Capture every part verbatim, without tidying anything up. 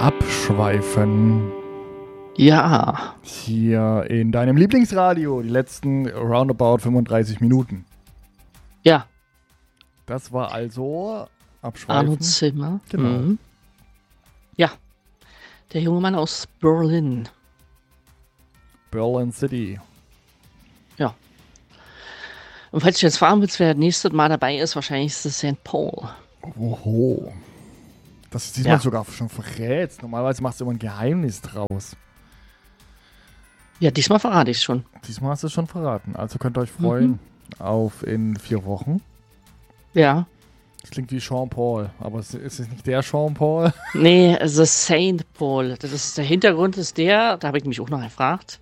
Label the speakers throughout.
Speaker 1: Abschweifen.
Speaker 2: Ja.
Speaker 1: Hier in deinem Lieblingsradio, die letzten roundabout fünfunddreißig Minuten.
Speaker 2: Ja.
Speaker 1: Das war also Abschweifen.
Speaker 2: Arno Zimmer.
Speaker 1: Genau.
Speaker 2: Mhm. Ja. Der junge Mann aus Berlin.
Speaker 1: Berlin City.
Speaker 2: Ja. Und falls du jetzt fragen willst, wer nächstes Mal dabei ist, wahrscheinlich ist es Sankt Paul.
Speaker 1: Oho. Das ist diesmal
Speaker 2: Ja.
Speaker 1: sogar schon verrät. Normalerweise machst du immer ein Geheimnis draus.
Speaker 2: Ja, diesmal verrate ich schon.
Speaker 1: Diesmal hast du es schon verraten. Also könnt ihr euch freuen
Speaker 2: Mhm.
Speaker 1: auf in vier Wochen.
Speaker 2: Ja.
Speaker 1: Das klingt wie Sean Paul, aber es ist es nicht der Sean Paul?
Speaker 2: Nee, also Saint Paul. Das ist, der Hintergrund ist der, da habe ich mich auch noch gefragt.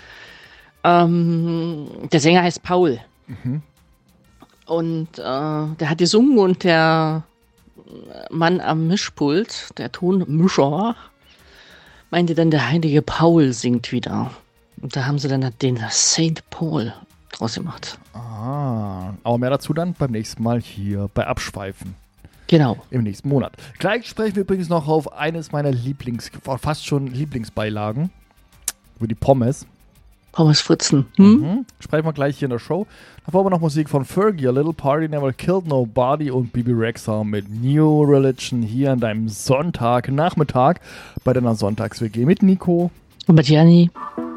Speaker 2: Ähm, der Sänger heißt Paul.
Speaker 1: Mhm.
Speaker 2: Und äh, der hat gesungen und der Mann am Mischpult, der Tonmischer, meinte dann, der heilige Paul singt wieder. Und da haben sie dann den Saint Paul draus gemacht.
Speaker 1: Ah, aber mehr dazu dann beim nächsten Mal hier bei Abschweifen.
Speaker 2: Genau.
Speaker 1: Im nächsten Monat. Gleich sprechen wir übrigens noch auf eines meiner Lieblings, fast schon Lieblingsbeilagen. Über die Pommes.
Speaker 2: Pommes Fritzen. Hm?
Speaker 1: Mhm. Sprechen wir gleich hier in der Show. Davor haben wir noch Musik von Fergie, A Little Party Never Killed Nobody und Bibi Rexha mit New Religion hier an deinem Sonntagnachmittag bei deiner Sonntags-W G mit Nico.
Speaker 2: Und mit Janni.